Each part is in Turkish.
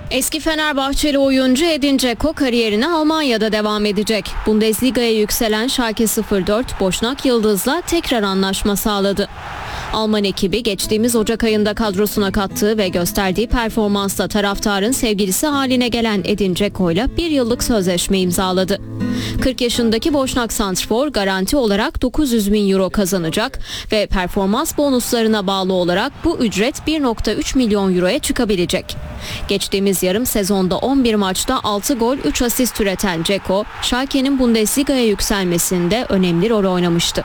Eski Fenerbahçeli oyuncu Edin Dzeko kariyerine Almanya'da devam edecek. Bundesliga'ya yükselen Schalke 04 Boşnak Yıldız'la tekrar anlaşma sağladı. Alman ekibi geçtiğimiz Ocak ayında kadrosuna kattığı ve gösterdiği performansla taraftarın sevgilisi haline gelen Edin Dzeko ile 1 yıllık sözleşme imzaladı. 40 yaşındaki Boşnak santrfor garanti olarak 900 bin euro kazanacak ve performans bonuslarına bağlı olarak bu ücret 1,3 milyon euroya çıkabilecek. Geçtiğimiz yarım sezonda 11 maçta 6 gol 3 asist üreten Dzeko, Schalke'nin Bundesliga'ya yükselmesinde önemli rol oynamıştı.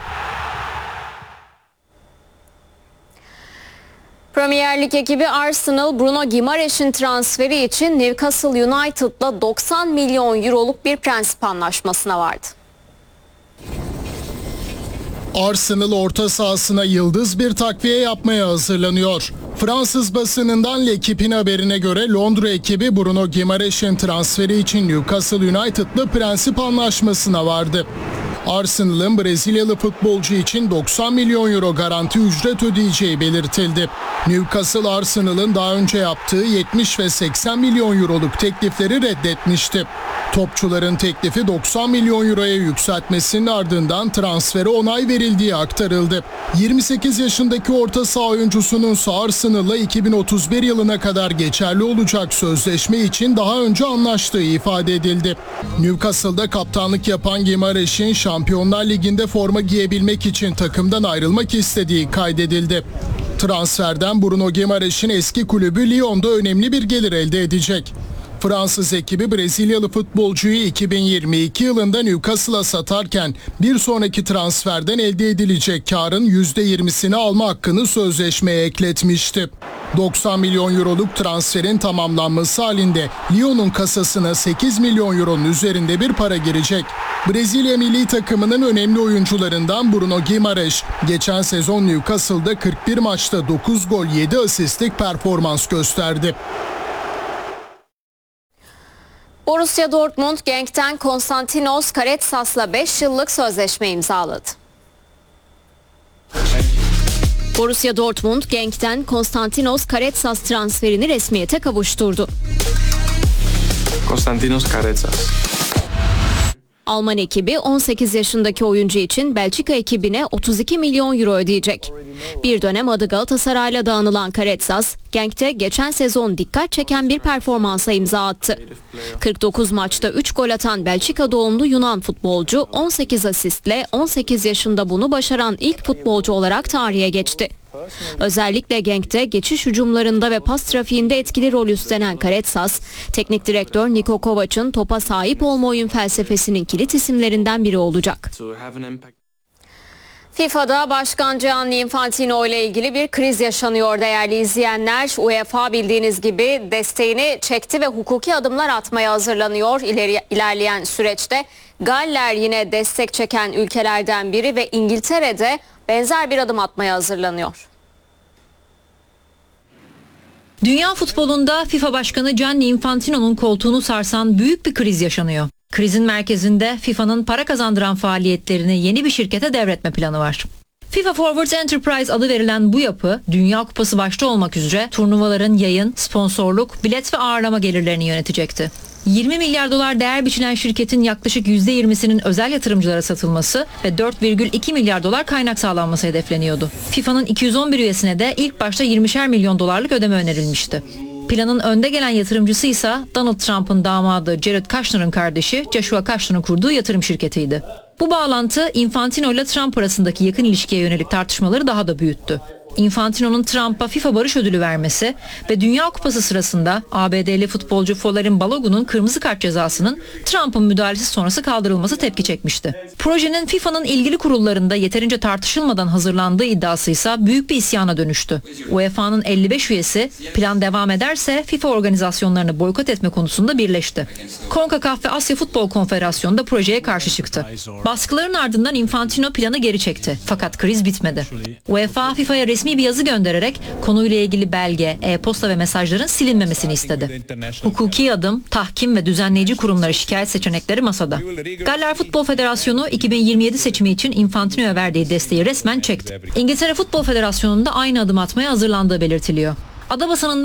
Premier Lig ekibi Arsenal, Bruno Guimaraes'in transferi için Newcastle United'la 90 milyon euroluk bir prensip anlaşmasına vardı. Arsenal orta sahasına yıldız bir takviye yapmaya hazırlanıyor. Fransız basınından L'Equipe'in haberine göre Londra ekibi Bruno Guimaraes'in transferi için Newcastle United'la prensip anlaşmasına vardı. Arsenal'ın Brezilyalı futbolcu için 90 milyon euro garanti ücret ödeyeceği belirtildi. Newcastle Arsenal'ın daha önce yaptığı 70 ve 80 milyon euroluk teklifleri reddetmişti. Topçuların teklifi 90 milyon euroya yükseltmesinin ardından transfere onay verildiği aktarıldı. 28 yaşındaki orta saha oyuncusunun Arsenal'la 2031 yılına kadar geçerli olacak sözleşme için daha önce anlaştığı ifade edildi. Newcastle'da kaptanlık yapan Guimaraes'in Şampiyonlar Ligi'nde forma giyebilmek için takımdan ayrılmak istediği kaydedildi. Transferden Bruno Guimaraes'in eski kulübü Lyon'da önemli bir gelir elde edecek. Fransız ekibi Brezilyalı futbolcuyu 2022 yılında Newcastle'a satarken bir sonraki transferden elde edilecek karın %20'sini alma hakkını sözleşmeye ekletmişti. 90 milyon euroluk transferin tamamlanması halinde Lyon'un kasasına 8 milyon euronun üzerinde bir para girecek. Brezilya milli takımının önemli oyuncularından Bruno Guimaraes geçen sezon Newcastle'da 41 maçta 9 gol 7 asistlik performans gösterdi. Borussia Dortmund, Genk'ten Konstantinos Karetsas'la 5 yıllık sözleşme imzaladı. Borussia Dortmund, Genk'ten Konstantinos Karetsas transferini resmiyete kavuşturdu. Konstantinos Karetsas. Alman ekibi 18 yaşındaki oyuncu için Belçika ekibine 32 milyon euro ödeyecek. Bir dönem adı Galatasaray'la da anılan Karetsas, Genk'te geçen sezon dikkat çeken bir performansa imza attı. 49 maçta 3 gol atan Belçika doğumlu Yunan futbolcu 18 asistle 18 yaşında bunu başaran ilk futbolcu olarak tarihe geçti. Özellikle Genk'te geçiş hücumlarında ve pas trafiğinde etkili rol üstlenen Karetsas, teknik direktör Niko Kovac'ın topa sahip olma oyun felsefesinin kilit isimlerinden biri olacak. FIFA'da Başkan Gianni Infantino ile ilgili bir kriz yaşanıyor değerli izleyenler. UEFA bildiğiniz gibi desteğini çekti ve hukuki adımlar atmaya hazırlanıyor ilerleyen süreçte. Galler yine destek çeken ülkelerden biri ve İngiltere'de benzer bir adım atmaya hazırlanıyor. Dünya futbolunda FIFA Başkanı Gianni Infantino'nun koltuğunu sarsan büyük bir kriz yaşanıyor. Krizin merkezinde FIFA'nın para kazandıran faaliyetlerini yeni bir şirkete devretme planı var. FIFA Forward Enterprise adı verilen bu yapı, Dünya Kupası başta olmak üzere turnuvaların yayın, sponsorluk, bilet ve ağırlama gelirlerini yönetecekti. 20 milyar dolar değer biçilen şirketin yaklaşık %20'sinin özel yatırımcılara satılması ve 4,2 milyar dolar kaynak sağlanması hedefleniyordu. FIFA'nın 211 üyesine de ilk başta 20'şer milyon dolarlık ödeme önerilmişti. Planın önde gelen yatırımcısı ise Donald Trump'ın damadı Jared Kushner'ın kardeşi Joshua Kushner'ın kurduğu yatırım şirketiydi. Bu bağlantı Infantino ile Trump arasındaki yakın ilişkiye yönelik tartışmaları daha da büyüttü. Infantino'nun Trump'a FIFA Barış Ödülü vermesi ve Dünya Kupası sırasında ABD'li futbolcu Folarin Balogun'un kırmızı kart cezasının Trump'ın müdahalesi sonrası kaldırılması tepki çekmişti. Projenin FIFA'nın ilgili kurullarında yeterince tartışılmadan hazırlandığı iddiası ise büyük bir isyana dönüştü. UEFA'nın 55 üyesi plan devam ederse FIFA organizasyonlarını boykot etme konusunda birleşti. CONCACAF ve Asya Futbol Konfederasyonu da projeye karşı çıktı. Baskıların ardından Infantino planı geri çekti. Fakat kriz bitmedi. UEFA FIFA'ya resmi bir yazı göndererek konuyla ilgili belge, e-posta ve mesajların silinmemesini istedi. Hukuki adım, tahkim ve düzenleyici kurumlara şikayet seçenekleri masada. Galler Futbol Federasyonu 2027 seçimi için Infantino'ya verdiği desteği resmen çekti. İngiltere Futbol Federasyonu'nda aynı adım atmaya hazırlandığı belirtiliyor. Ada basınında